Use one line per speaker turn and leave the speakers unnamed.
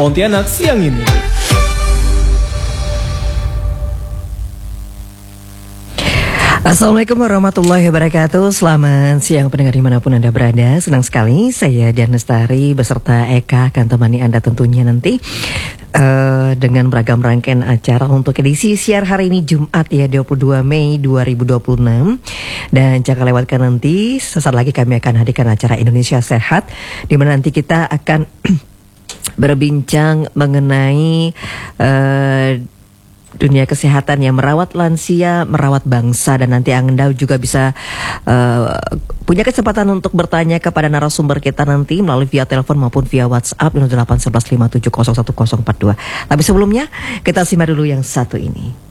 Pontianak siang ini.
Assalamualaikum warahmatullahi wabarakatuh. Selamat siang pendengar dimanapun Anda berada. Senang sekali saya Dian Lestari beserta Eka akan temani Anda tentunya nanti dengan beragam rangkaian acara untuk edisi siar hari ini Jumat ya 22 Mei 2026. Dan jangan lewatkan nanti sesaat lagi kami akan hadirkan acara Indonesia Sehat, di mana nanti kita akan berbincang mengenai dunia kesehatan yang merawat lansia, merawat bangsa, dan nanti Anda juga bisa punya kesempatan untuk bertanya kepada narasumber kita nanti melalui via telepon maupun via WhatsApp 081157011042. Tapi sebelumnya kita simak dulu yang satu ini.